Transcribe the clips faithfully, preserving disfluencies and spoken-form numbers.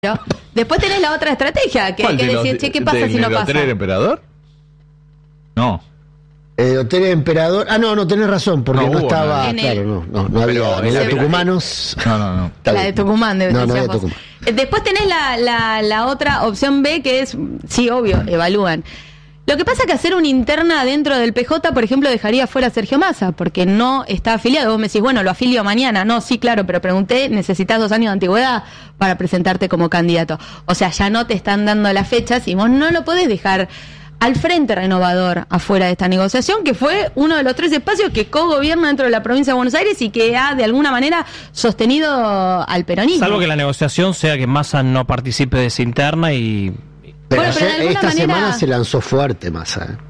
Pero después tenés la otra estrategia, que hay que decir, che, ¿qué pasa de, si no ¿El pasa? Hotel del Emperador? No. El Hotel Emperador. Ah, no, no, tenés razón, porque No no, hubo estaba. nada. Claro, no, no, no Pero había. en Los la- tucumanos. No, no, no. Está La bien. de Tucumán, de, No, no decías había vos. Tucumán. Eh, Después tenés la, la, la otra opción B, que es, sí, obvio, evalúan. Lo que pasa es que hacer una interna dentro del P J, por ejemplo, dejaría fuera a Sergio Massa, porque no está afiliado. Vos me decís, bueno, lo afilio mañana. No, sí, claro, pero pregunté, necesitas dos años de antigüedad para presentarte como candidato. O sea, ya no te están dando las fechas y vos no lo podés dejar al Frente Renovador afuera de esta negociación, que fue uno de los tres espacios que cogobierna dentro de la provincia de Buenos Aires y que ha, de alguna manera, sostenido al peronismo. Salvo que la negociación sea que Massa no participe de esa interna y... Pero, Bueno, pero de ayer- alguna esta manera- semana se lanzó fuerte Massa. ¿eh?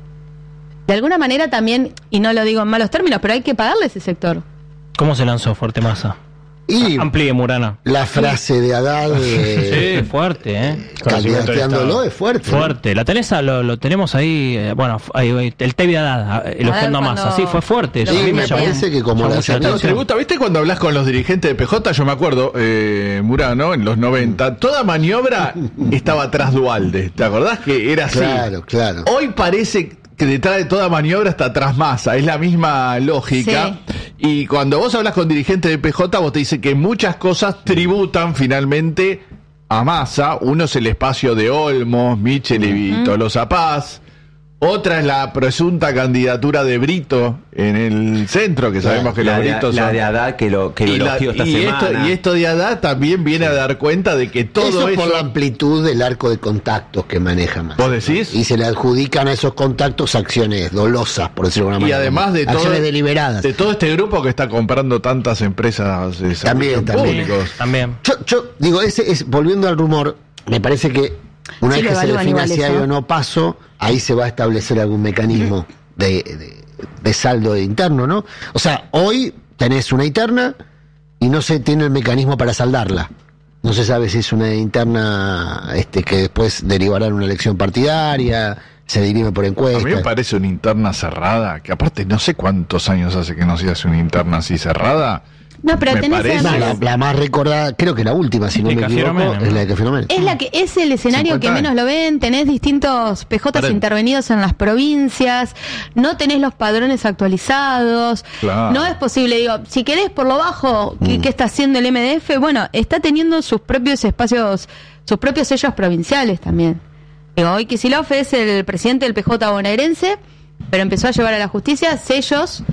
De alguna manera también, y no lo digo en malos términos, pero hay que pagarle a ese sector. ¿Cómo se lanzó fuerte Massa? Y Amplíe, Murana. la frase de Haddad eh, Sí, fuerte, ¿eh? candidateándolo es fuerte. ¿no? Fuerte. La tenés, a- lo, lo tenemos ahí, eh, bueno, f- ahí, ahí, el Tevi Haddad, eh, elogiando a cuando- Massa. Sí, fue fuerte. lo Eso a mí Sí, que me llamó- parece que como llamó la mucha salió- No, atención. ¿te gusta? ¿Viste cuando hablas con los dirigentes de P J? Yo me acuerdo, eh, Murano, en los noventa, toda maniobra estaba atrás Dualde. ¿Te acordás que era así? Claro, claro. Hoy parece que detrás de toda maniobra está atrás Massa. Es la misma lógica. Y cuando vos hablas con dirigentes de P J, vos te dicen que muchas cosas tributan finalmente a Massa. Uno es el espacio de Olmos, Michel y Tolosa Paz. Otra es la presunta candidatura de Brito en el centro, que sabemos que la, los de, Britos la son... de Haddad que lo, que lo y, la- elogió esta y semana. esto, y esto de Haddad también viene a dar cuenta de que todo Eso eso... por la amplitud del arco de contactos que maneja Massa. ¿Vos decís? Y se le adjudican a esos contactos acciones dolosas, por decirlo de alguna Y manera. además de todo, acciones deliberadas. de todo este grupo que está comprando tantas empresas de servicios También, también. públicos. También. Yo, yo digo, ese es, volviendo al rumor, me parece que una Sí, vez lo que se evalúan defina igual si hay eso. o no paso, ahí se va a establecer algún mecanismo de, de, de saldo interno, ¿no? O sea, hoy tenés una interna y no se tiene el mecanismo para saldarla. No se sabe si es una interna este, que después derivará en una elección partidaria, se dirime por A encuesta. mí me parece una interna cerrada, que aparte no sé cuántos años hace que no se hace una interna así cerrada. No, pero Me tenés parece- No, además- la, la más recordada, creo que la última, si no De me Cafiero equivoco, Menem, es ¿no? la de Cafiero Menem. Es la que es el escenario que cincuenta menos lo ven, tenés distintos P Js Para- intervenidos en las provincias, no tenés los padrones actualizados, Claro. no es posible, digo, si querés por lo bajo, ¿qué, Mm. qué está haciendo el M D F? Bueno, está teniendo sus propios espacios, sus propios sellos provinciales también. Digo, hoy Kicillof es el presidente del P J bonaerense, pero empezó a llevar a la justicia sellos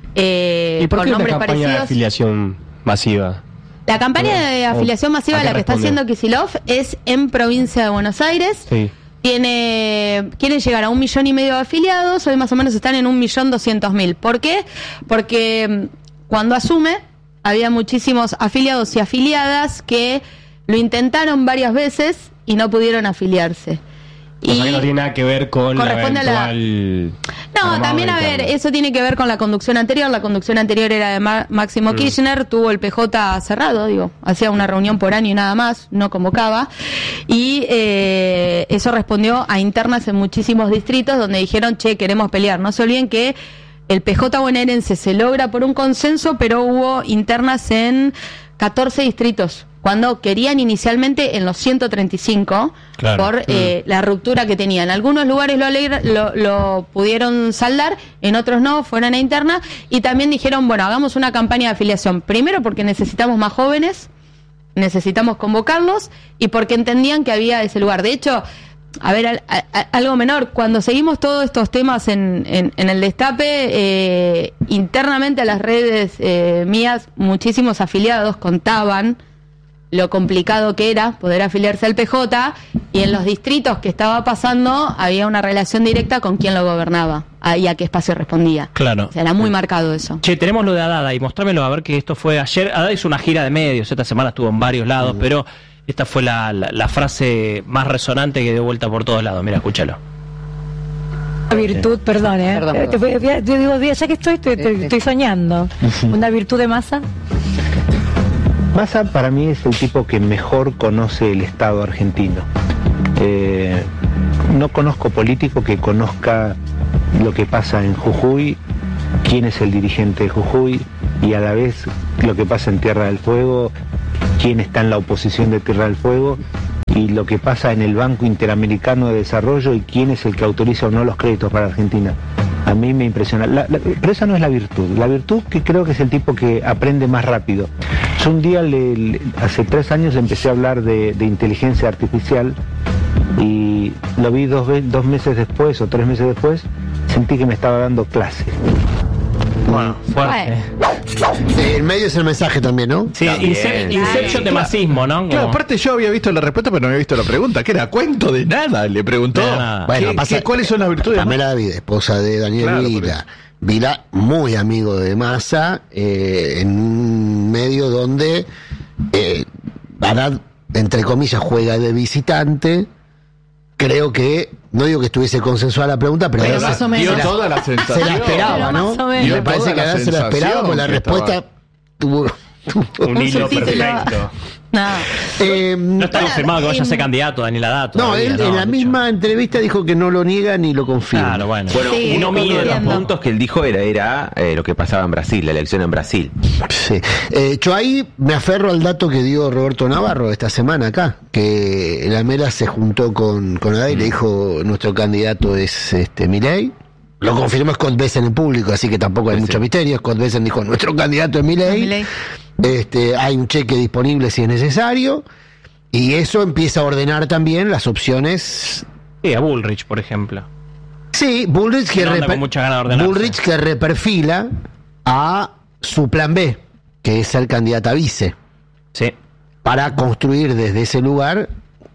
eh, ¿Y por con qué una nombres campaña de parecidos. afiliación masiva? La campaña de ¿A afiliación masiva, qué la que está responde? haciendo Kicillof, es en provincia de Buenos Aires. Sí. Tiene, quieren llegar a un millón y medio de afiliados, hoy más o menos están en un millón doscientos mil. ¿Por qué? Porque mm, cuando asume, había muchísimos afiliados y afiliadas que lo intentaron varias veces y no pudieron afiliarse. O sea que no tiene nada que ver con la corresponde a la- eventual... No, armado también, a ver, interno. eso tiene que ver con la conducción anterior. La conducción anterior era de Ma- Máximo Mm. Kirchner, tuvo el P J cerrado, digo, hacía una reunión por año y nada más, no convocaba. Y eh, eso respondió a internas en muchísimos distritos donde dijeron, che, queremos pelear. No se olviden que el P J bonaerense se logra por un consenso, pero hubo internas en catorce distritos, cuando querían inicialmente en los ciento treinta y cinco, Claro. por eh, la ruptura que tenían. En algunos lugares lo, alegra- lo, lo pudieron saldar, en otros no, fueron a interna, y también dijeron, bueno, hagamos una campaña de afiliación. Primero porque necesitamos más jóvenes, necesitamos convocarlos, y porque entendían que había ese lugar. De hecho, a ver, al- a- a- algo menor, cuando seguimos todos estos temas en, en, en el destape, eh, internamente a las redes eh, mías, muchísimos afiliados contaban lo complicado que era poder afiliarse al P J, y en los distritos que estaba pasando había una relación directa con quien lo gobernaba a- y a qué espacio respondía. Claro. O sea, era muy marcado eso. Che, tenemos lo de Haddad y mostrámelo a ver que esto fue ayer. Haddad hizo una gira de medios, esta semana estuvo en varios lados, pero esta fue la, la, la frase más resonante que dio vuelta por todos lados. Mira, escúchalo. Una virtud, perdón, ¿eh? Perdón, Eh, te voy- voy a- Yo digo, ya que estoy, estoy, estoy- estoy soñando. Una virtud de Massa. Massa para mí es el tipo que mejor conoce el Estado argentino. Eh, no conozco político que conozca lo que pasa en Jujuy, quién es el dirigente de Jujuy y a la vez lo que pasa en Tierra del Fuego, quién está en la oposición de Tierra del Fuego y lo que pasa en el Banco Interamericano de Desarrollo y quién es el que autoriza o no los créditos para Argentina. A mí me impresiona. La, la, pero esa no es la virtud. La virtud que creo que es el tipo que aprende más rápido. Yo un día, le, le, hace tres años, le empecé a hablar de, de inteligencia artificial y lo vi dos, dos meses después o tres meses después, sentí que me estaba dando clase. Bueno, fuerte. Eh, el medio es el mensaje también, ¿no? Sí, Incep- Inception de masismo, ¿no? Claro, Como- aparte yo había visto la respuesta, pero no había visto la pregunta. ¿Qué era? ¿Cuento de nada? Le preguntó. De nada. Bueno, ¿Qué- pasa- qué- ¿Cuáles son las virtudes? Pamela David, esposa de Daniel Claro, por Vila. eso. Vila, muy amigo de Massa, eh, en un medio donde eh, Arad, entre comillas, juega de visitante. Creo que, no digo que estuviese consensuada la pregunta, pero, Pero se- más o Dio menos. toda la sensación. se la esperaba, Pero ¿no? más o menos. Y me parece Toda que la Arad se la esperaba, porque la sensación que respuesta estaba. tuvo... Un hilo subtítulo. perfecto. No. Eh, No está Bueno, confirmado que vaya a ser en- candidato, Daniel Adato. no, todavía, él en la dicho. misma entrevista dijo que no lo niega ni lo confirma. Claro, bueno. Bueno, Sí, uno, uno de los entiendo. puntos que él dijo era, era eh, lo que pasaba en Brasil, la elección en Brasil. Sí. Eh, yo ahí me aferro al dato que dio Roberto Navarro esta semana acá, que la Mela se juntó con, con Adai y le dijo, nuestro candidato es este Milei. Lo confirmó Scott Bessent en público, así que tampoco hay Sí, mucho sí. misterio. Scott Bessent dijo, nuestro candidato es Milei. Milei. Este, hay un cheque disponible si es necesario. Y eso empieza a ordenar también las opciones. Sí, a Bullrich, por ejemplo. Sí, Bullrich que, No anda reper- con muchas ganas de ordenarse. Bullrich que reperfila a su plan B, que es ser candidata a vice, Sí. para construir desde ese lugar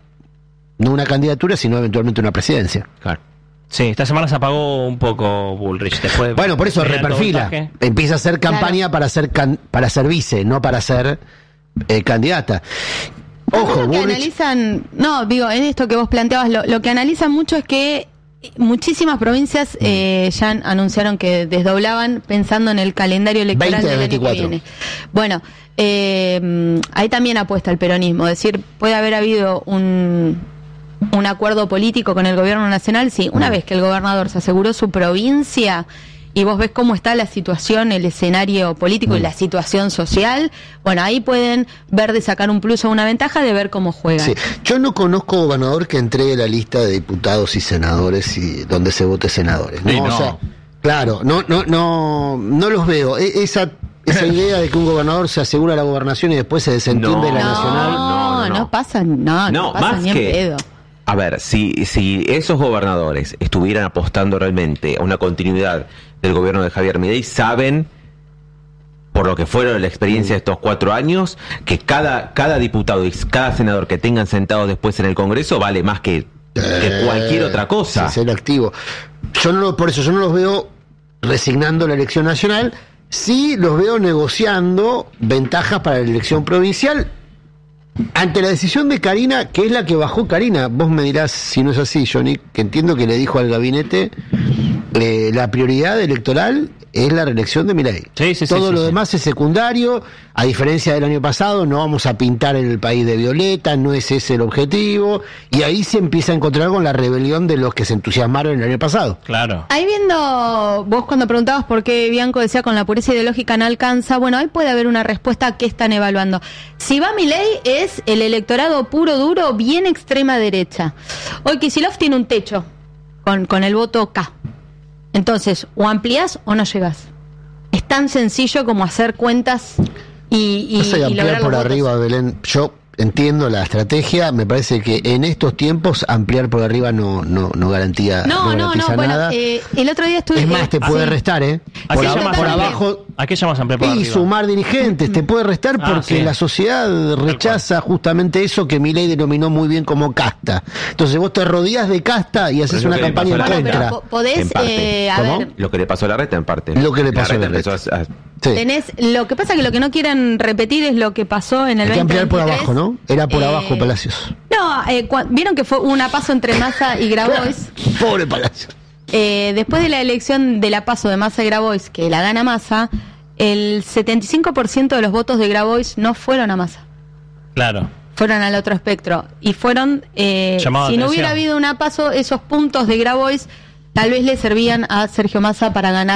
no una candidatura, sino eventualmente una presidencia. Claro. Sí, esta semana se apagó un poco Bullrich. Después Bueno, por eso de alto reperfila. voltaje. Empieza a hacer campaña para ser can- para ser vice, no para ser eh, candidata. Ojo, Lo que Bullrich. analizan, no, digo, en esto que vos planteabas, lo, lo que analizan mucho es que muchísimas provincias eh, ya han- anunciaron que desdoblaban pensando en el calendario electoral veinte de del año que veinticuatro. viene. Bueno, eh, ahí también apuesta el peronismo, es decir, puede haber habido un, un acuerdo político con el gobierno nacional, sí, una vez que el gobernador se aseguró su provincia y vos ves cómo está la situación, el escenario político y la situación social, bueno, ahí pueden ver de sacar un plus o una ventaja de ver cómo juegan. Sí. Yo no conozco gobernador que entregue la lista de diputados y senadores y donde se vote senadores. ¿no? Sí, O no. sea, claro, no, no, no, no los veo. E- esa, esa idea de que un gobernador se asegura la gobernación y después se desentiende de la No, nacional. No, no, no, no. pasa, no, no, No, pasa más ni en que- pedo. A ver, si, si esos gobernadores estuvieran apostando realmente a una continuidad del gobierno de Javier Milei, saben, por lo que fueron la experiencia de estos cuatro años, que cada, cada diputado y cada senador que tengan sentados después en el Congreso vale más que, que cualquier otra cosa. Sí, ser activo. Yo no lo- por eso yo no los veo resignando la elección nacional, sí los veo negociando ventajas para la elección provincial. Ante la decisión de Karina, que es la que bajó Karina, vos me dirás si no es así, Johnny, que entiendo que le dijo al gabinete, eh, la prioridad electoral es la reelección de Milei. Sí, sí, sí, Todo sí, lo sí. demás es secundario, a diferencia del año pasado, no vamos a pintar el país de violeta, no es ese el objetivo, y ahí se empieza a encontrar con la rebelión de los que se entusiasmaron el año pasado. Claro. Ahí viendo, vos cuando preguntabas por qué Bianco decía con la pureza ideológica no alcanza, bueno, ahí puede haber una respuesta a qué están evaluando. Si va Milei es el electorado puro, duro, bien extrema derecha. Hoy Kicillof tiene un techo con, con el voto K. Entonces, o ampliás o no llegás. Es tan sencillo como hacer cuentas y, y, Pasa que y ampliar lograr por los votos. arriba, Belén, yo entiendo la estrategia, me parece que en estos tiempos ampliar por arriba no, no, no garantía, No, no, garantiza no, bueno, nada. eh, el otro día estuve... Es más, te eh, puede sí. restar, ¿eh? ¿A Por, qué a- llamas por ampliar? abajo. ¿A qué llamas ampliar por Y arriba? sumar dirigentes, te puede restar Ah, porque sí. la sociedad rechaza justamente eso que Milei denominó muy bien como casta. Entonces vos te rodeás de casta y haces Pero una es lo que le campaña en pasó a Bueno, la contra. pero po- podés, En parte. eh, a ¿Cómo? ver, Lo que le pasó a la reta en parte. Lo que le pasó a la empezó reta. a- Sí. tenés, lo que pasa que lo que no quieren repetir es lo que pasó en el Hay que ampliar por veinte veintitrés. abajo, ¿no? Era por Eh, abajo Palacios. No, eh, cua- vieron que fue una paso entre Massa y Grabois. Pobre Palacios. Eh, después de la elección de la paso de Massa y Grabois, que la gana Massa, el setenta y cinco por ciento de los votos de Grabois no fueron a Massa, Claro. fueron al otro espectro. Y fueron, eh, Llamado si de no atención. hubiera habido una paso, esos puntos de Grabois tal vez le servían a Sergio Massa para ganar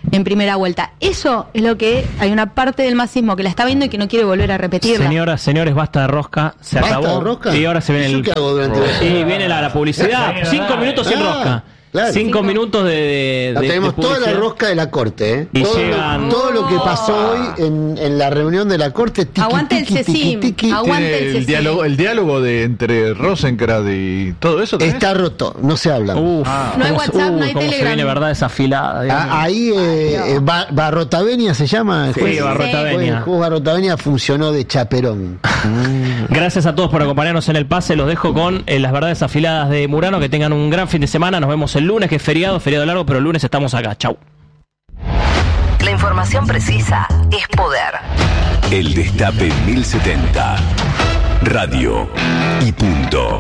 en primera vuelta. Eso es lo que hay una parte del masismo que la está viendo y que no quiere volver a repetirla. Señoras, señores, basta de rosca, se ¿Basta acabó. de rosca? Y ahora se viene ¿Yo el qué hago durante la- Sí, viene la, la publicidad. Cinco minutos sin Ah, rosca. claro. Cinco minutos de, de, La de- tenemos de toda la publicidad. rosca de la corte, ¿eh? Y todo, llegan- lo, todo lo que pasó hoy en, en la reunión de la corte. Tiqui, Aguante el tiqui, tiqui, Cesim, tiqui. aguante Tiene el el Cesim. diálogo, el diálogo de entre Rosenkrantz y todo eso. ¿tenés? Está roto, no se habla. Uf, No hay cómo se- WhatsApp, no uy, hay cómo se Telegram. viene verdad desafilada. Dios mío. Ah, ahí eh, eh, Ba- Barrotavenia se llama. el Sí, juez. Barrotavenia. El juez Barrotavenia funcionó de chaperón. Gracias a todos por acompañarnos en el pase. Los dejo con eh, las verdades afiladas de Murano. Que tengan un gran fin de semana. Nos vemos el lunes, que es feriado, feriado largo, pero el lunes estamos acá. Chau. La información precisa es poder. El Destape mil setenta. Radio y punto.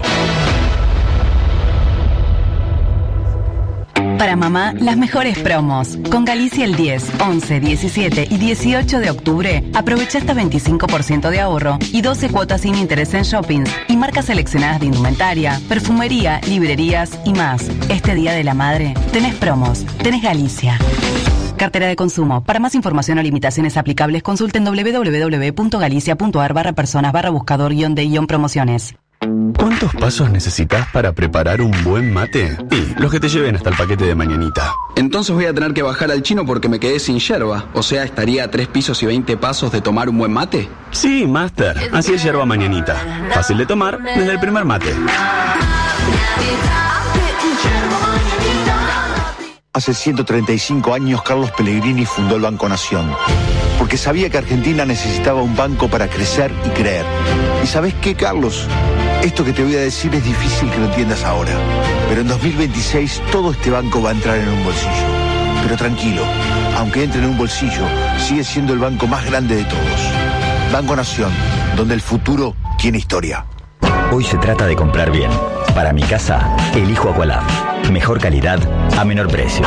Para mamá, las mejores promos. Con Galicia el diez, once, diecisiete y dieciocho de octubre, aprovecha hasta veinticinco por ciento de ahorro y doce cuotas sin interés en shoppings y marcas seleccionadas de indumentaria, perfumería, librerías y más. Este Día de la Madre, tenés promos, tenés Galicia. Cartera de consumo. Para más información o limitaciones aplicables, consulten doble u doble u doble u punto galicia punto a r barra personas barra buscador guión de guión promociones. ¿Cuántos pasos necesitas para preparar un buen mate? Y los que te lleven hasta el paquete de mañanita. Entonces voy a tener que bajar al chino porque me quedé sin yerba. O sea, estaría a tres pisos y veinte pasos de tomar un buen mate. Sí, Master. Así es yerba mañanita. Fácil de tomar desde el primer mate. Hace ciento treinta y cinco años Carlos Pellegrini fundó el Banco Nación, porque sabía que Argentina necesitaba un banco para crecer y creer. ¿Y sabés qué, Carlos? Esto que te voy a decir es difícil que lo entiendas ahora, pero en dos mil veintiséis todo este banco va a entrar en un bolsillo. Pero tranquilo, aunque entre en un bolsillo, sigue siendo el banco más grande de todos. Banco Nación, donde el futuro tiene historia. Hoy se trata de comprar bien. Para mi casa, elijo Aqualab. Mejor calidad a menor precio.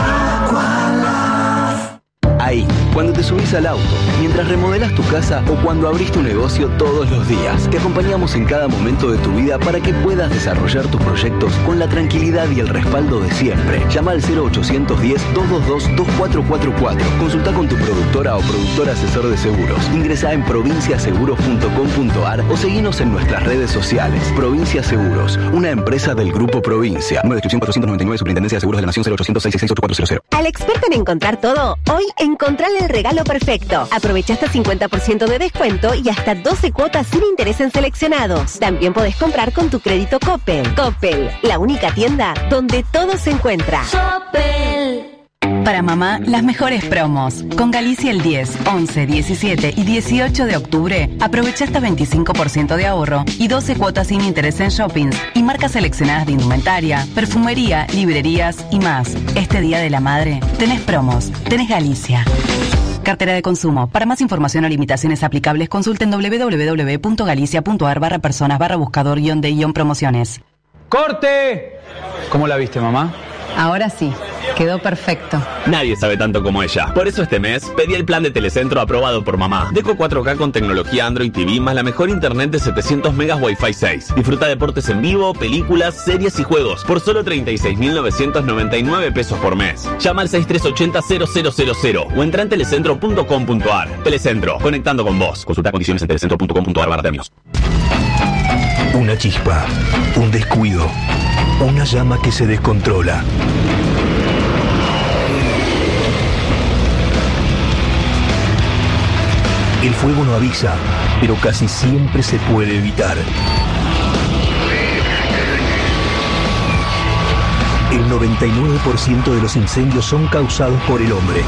Ahí, cuando te subís al auto, mientras remodelás tu casa o cuando abrís tu negocio todos los días. Te acompañamos en cada momento de tu vida para que puedas desarrollar tus proyectos con la tranquilidad y el respaldo de siempre. Llama al cero ochocientos diez, doscientos veintidós, veinticuatro cuarenta y cuatro. Consulta con tu productora o productor asesor de seguros. Ingresá en provincia seguros punto com punto a r o seguinos en nuestras redes sociales. Provincia Seguros, una empresa del Grupo Provincia. Número de inscripción cuatrocientos noventa y nueve, Superintendencia de Seguros de la Nación, cero ochocientos seis seis seis ocho cuatro cero cero. Al experto en encontrar todo, hoy encontrale el regalo perfecto. Aprovecha hasta cincuenta por ciento de descuento y hasta doce cuotas sin interés en seleccionados. También podés comprar con tu crédito Coppel. Coppel, la única tienda donde todo se encuentra. Coppel. Para mamá, las mejores promos. Con Galicia el diez, once, diecisiete y dieciocho de octubre, aprovecha hasta veinticinco por ciento de ahorro y doce cuotas sin interés en shoppings y marcas seleccionadas de indumentaria, perfumería, librerías y más. Este Día de la Madre, tenés promos, tenés Galicia. Cartera de consumo. Para más información o limitaciones aplicables, consulten doble u doble u doble u punto galicia punto a r barra personas barra buscador guión de guión promociones. ¡Corte! ¿Cómo la viste, mamá? Ahora sí, quedó perfecto. Nadie sabe tanto como ella. Por eso este mes pedí el plan de Telecentro aprobado por mamá. Deco cuatro K con tecnología Android T V más la mejor internet de setecientos megas Wi-Fi seis. Disfruta deportes en vivo, películas, series y juegos por solo treinta y seis mil novecientos noventa y nueve pesos por mes. Llama al seis tres ocho cero cero cero cero cero o entra en telecentro punto com punto a r. Telecentro, conectando con vos. Consulta condiciones en telecentro punto com punto a r barra premios. Una chispa, un descuido, una llama que se descontrola. El fuego no avisa, pero casi siempre se puede evitar. El noventa y nueve por ciento de los incendios son causados por el hombre.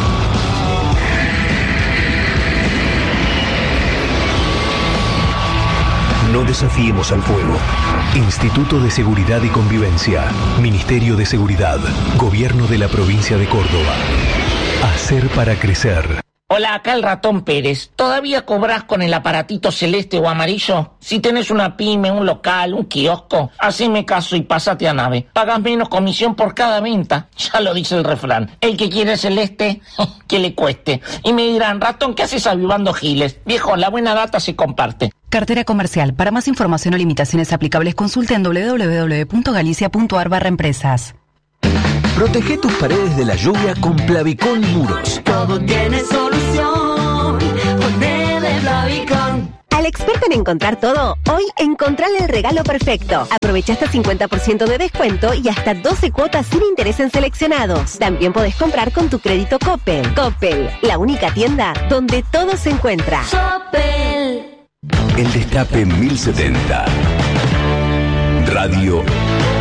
No desafiemos al fuego. Instituto de Seguridad y Convivencia. Ministerio de Seguridad. Gobierno de la Provincia de Córdoba. Hacer para crecer. Hola, acá el Ratón Pérez. ¿Todavía cobrás con el aparatito celeste o amarillo? Si tenés una pyme, un local, un kiosco, haceme caso y pásate a Nave. Pagas menos comisión por cada venta. Ya lo dice el refrán. El que quiere celeste, que le cueste. Y me dirán, Ratón, ¿qué haces avivando giles? Viejo, la buena data se comparte. Cartera comercial. Para más información o limitaciones aplicables, consulte en doble u doble u doble u punto galicia punto a r barra empresas. Protege tus paredes de la lluvia con Plavicón Muros. Todo tiene solución. Ponele Plavicón. Al experto en encontrar todo, hoy encontrale el regalo perfecto. Aprovecha hasta cincuenta por ciento de descuento y hasta doce cuotas sin interés en seleccionados. También podés comprar con tu crédito Coppel. Coppel, la única tienda donde todo se encuentra. Coppel. El Destape mil setenta. Radio